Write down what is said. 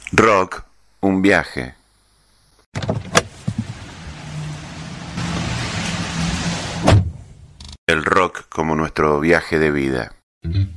Rock, un viaje. El rock como nuestro viaje de vida.